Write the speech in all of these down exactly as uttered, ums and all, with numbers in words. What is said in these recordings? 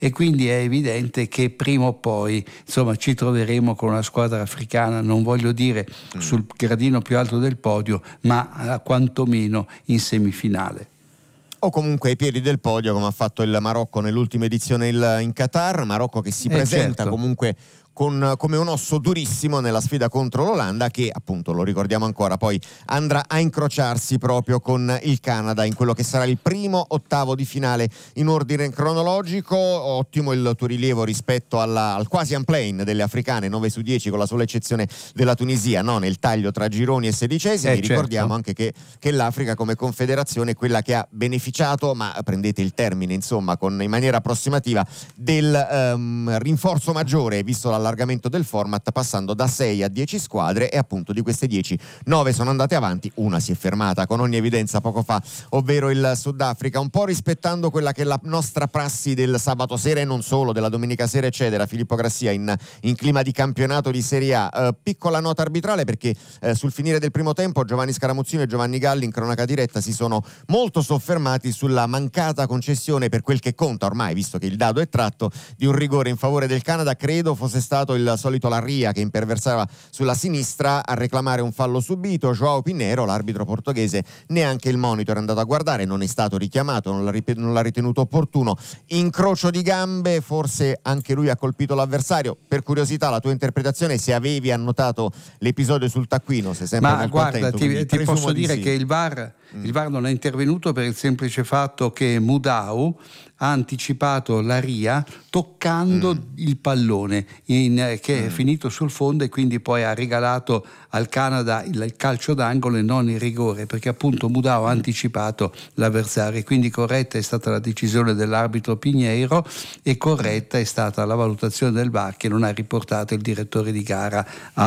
e quindi è evidente che prima o poi insomma ci troveremo con una squadra africana, non voglio dire mm. sul gradino più alto del podio, ma eh, quantomeno in semifinale. O comunque ai piedi del podio, come ha fatto il Marocco nell'ultima edizione in Qatar. Marocco che si eh presenta certo. comunque con, come un osso durissimo nella sfida contro l'Olanda, che appunto, lo ricordiamo ancora, poi andrà a incrociarsi proprio con il Canada in quello che sarà il primo ottavo di finale in ordine cronologico. Ottimo il tuo rilievo rispetto alla, al quasi unplane delle africane, nove su dieci con la sola eccezione della Tunisia, no? Nel taglio tra gironi e sedicesimi. Eh, ricordiamo certo. anche che, che l'Africa come confederazione è quella che ha beneficiato, ma prendete il termine insomma con, in maniera approssimativa, del um, rinforzo maggiore visto la allargamento del format, passando da sei a dieci squadre, e appunto di queste dieci nove sono andate avanti, una si è fermata con ogni evidenza poco fa, ovvero il Sudafrica, un po' rispettando quella che è la nostra prassi del sabato sera e non solo, della domenica sera eccetera. Filippo Grassia in, in clima di campionato di Serie A. Uh, piccola nota arbitrale perché uh, sul finire del primo tempo Giovanni Scaramuzzino e Giovanni Galli in cronaca diretta si sono molto soffermati sulla mancata concessione, per quel che conta ormai, visto che il dado è tratto, di un rigore in favore del Canada. Credo fosse stato il solito Larria che imperversava sulla sinistra a reclamare un fallo subito. João Pinheiro, l'arbitro portoghese, neanche il monitor è andato a guardare, non è stato richiamato, non l'ha, rip- non l'ha ritenuto opportuno. Incrocio di gambe, forse anche lui ha colpito l'avversario. Per curiosità, la tua interpretazione, se avevi annotato l'episodio sul taccuino, sei sempre Ma molto guarda, attento, ti, ti posso dire sì. che il V A R, mm. il V A R non è intervenuto per il semplice fatto che Mudau ha anticipato la Ria toccando mm. il pallone in, che mm. è finito sul fondo, e quindi poi ha regalato al Canada il, il calcio d'angolo e non il rigore, perché appunto Mudau ha anticipato l'avversario. Quindi corretta è stata la decisione dell'arbitro Pinheiro e corretta è stata la valutazione del V A R, che non ha riportato il direttore di gara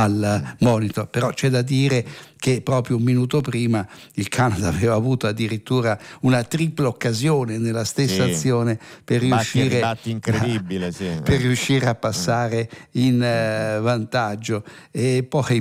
al monitor. Però c'è da dire che proprio un minuto prima il Canada aveva avuto addirittura una tripla occasione nella stessa sì. azione per riuscire, batti, incredibile, sì. per riuscire a passare in eh, vantaggio. E poi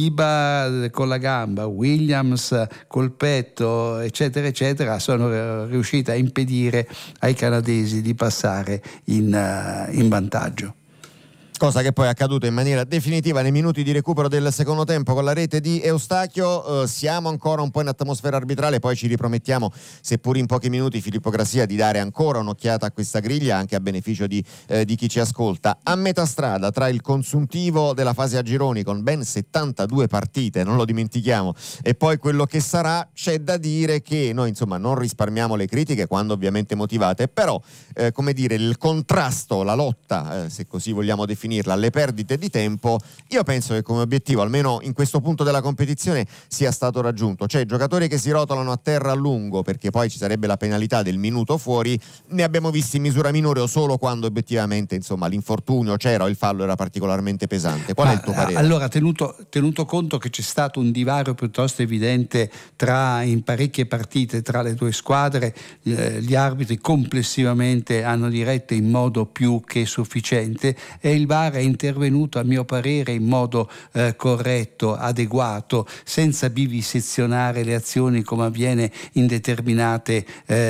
Modiba con la gamba, Williams col petto, eccetera eccetera, sono riusciti a impedire ai canadesi di passare in, uh, in vantaggio. Cosa che poi è accaduta in maniera definitiva nei minuti di recupero del secondo tempo con la rete di Eustachio. Eh, siamo ancora un po' in atmosfera arbitrale, poi ci ripromettiamo, seppur in pochi minuti, Filippo Grassia, di dare ancora un'occhiata a questa griglia, anche a beneficio di, eh, di chi ci ascolta. A metà strada tra il consuntivo della fase a gironi, con ben settantadue partite, non lo dimentichiamo, e poi quello che sarà, c'è da dire che noi insomma non risparmiamo le critiche, quando ovviamente motivate, però eh, come dire, il contrasto, la lotta, eh, se così vogliamo definire, alle perdite di tempo, io penso che come obiettivo, almeno in questo punto della competizione, sia stato raggiunto. Cioè, giocatori che si rotolano a terra a lungo, perché poi ci sarebbe la penalità del minuto fuori, ne abbiamo visti in misura minore o solo quando obiettivamente insomma l'infortunio c'era o il fallo era particolarmente pesante. Qual Ma, è il tuo parere? Allora, tenuto, tenuto conto che c'è stato un divario piuttosto evidente tra in parecchie partite tra le due squadre, eh, gli arbitri complessivamente hanno diretto in modo più che sufficiente, e il V A R è intervenuto a mio parere in modo eh, corretto, adeguato, senza vivisezionare le azioni come avviene in determinate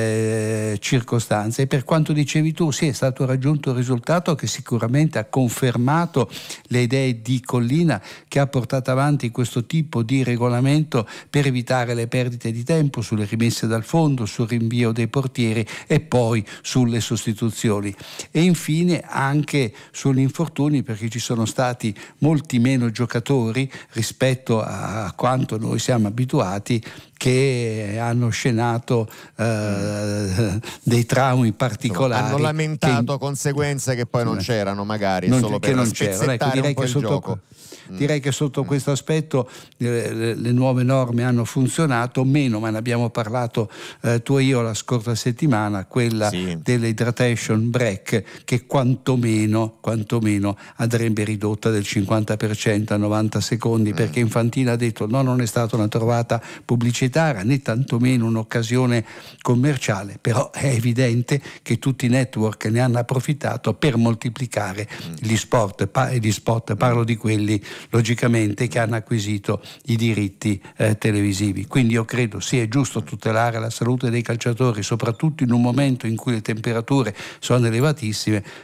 eh, circostanze. E per quanto dicevi tu, sì, è stato raggiunto un risultato che sicuramente ha confermato le idee di Collina, che ha portato avanti questo tipo di regolamento per evitare le perdite di tempo sulle rimesse dal fondo, sul rinvio dei portieri e poi sulle sostituzioni, e infine anche sull'infortunio, perché ci sono stati molti meno giocatori rispetto a quanto noi siamo abituati, che hanno scenato eh, dei traumi particolari. Hanno lamentato che, conseguenze che poi non c'erano, magari non, solo che per non spezzettare c'erano. Ecco, direi un po' che il sotto, gioco. Direi che sotto mm. questo aspetto eh, le, le nuove norme hanno funzionato meno, ma ne abbiamo parlato eh, tu e io la scorsa settimana, quella sì. dell'hydration break, che quantomeno, quantomeno andrebbe ridotta del cinquanta per cento a novanta secondi, mm. perché Infantino ha detto no, non è stata una trovata pubblicitaria, pubblicitaria né tantomeno un'occasione commerciale, però è evidente che tutti i network ne hanno approfittato per moltiplicare gli sport, pa- gli spot, parlo di quelli logicamente che hanno acquisito i diritti eh, televisivi. Quindi io credo sia giusto tutelare la salute dei calciatori, soprattutto in un momento in cui le temperature sono elevatissime,